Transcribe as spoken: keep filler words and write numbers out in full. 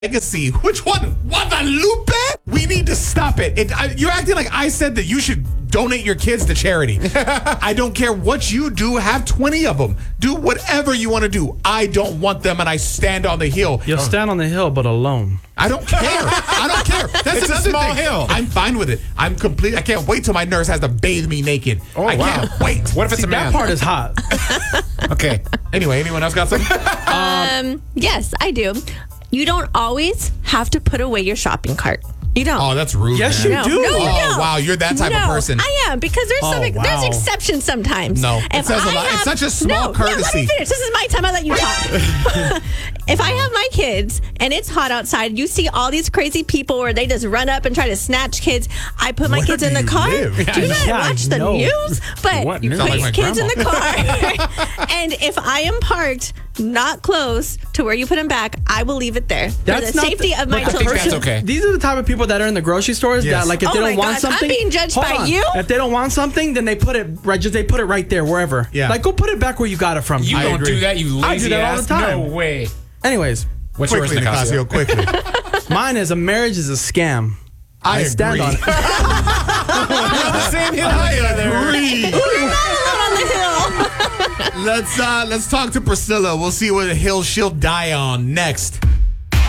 Legacy. Which one? Guadalupe? We need to stop it. it I, you're acting like I said that you should donate your kids to charity. I don't care what you do. Have twenty of them. Do whatever you want to do. I don't want them, and I stand on the hill. You'll oh. stand on the hill, but alone. I don't care. I don't care. That's it's another a small thing. hill. I'm fine with it. I'm complete. I can't wait till my nurse has to bathe me naked. Oh, I wow. can't wait. What if it's See, a man? that part is hot. Okay. Anyway, anyone else got something? Um, yes, I do. You don't always have to put away your shopping cart. You don't. Oh, that's rude. Yes, man. you no, do. No, you Oh, don't. wow, you're that type no, of person. I am, because there's Oh, some wow. there's exceptions sometimes. No, it If says a I lot. It's have- such a small no, courtesy. No, let me finish. This is my time. I let you talk. If I have my kids and it's hot outside, you see all these crazy people where they just run up and try to snatch kids. I put my Where kids do in the you car. live? Do you not Yeah, I watch the know. news? But What you news? put Sound your like my kids in the car. And if I am parked not close to where you put them back, I will leave it there for That's the not safety the- of my I think children. that's okay. These are the type of people that are in the grocery stores Yes. that, like, if Oh they my don't want gosh, I'm something, being judged hold by on. you? If they don't want something, then they put it right. Just they put it right there, wherever. Yeah. Like, go put it back where you got it from. You I don't agree. do that, you lazy I do that all ass. the time. No way. Anyways, What's yours, Quickly, Nicasio? Nicasio, quickly. mine is a marriage is a scam. I, stand agree. on it. Same hill I together. agree. You're not alone on the hill. Let's uh let's talk to Priscilla. We'll see what hill she'll die on next.